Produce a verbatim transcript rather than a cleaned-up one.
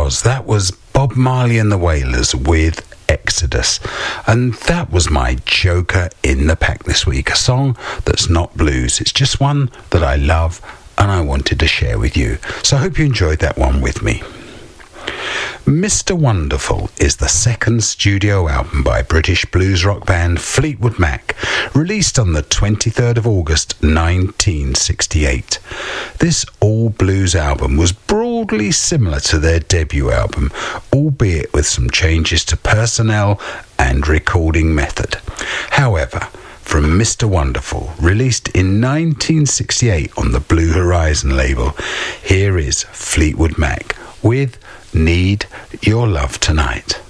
was. That was Bob Marley and the Wailers with Exodus. And that was my Joker in the Pack this week. A song that's not blues. It's just one that I love and I wanted to share with you. So I hope you enjoyed that one with me. Mister Wonderful is the second studio album by British blues rock band Fleetwood Mac, released on the twenty-third of August nineteen sixty-eight. This all-blues album was broadly similar to their debut album, albeit with some changes to personnel and recording method. However, from Mister Wonderful, released in nineteen sixty-eight on the Blue Horizon label, here is Fleetwood Mac with Need Your Love Tonight.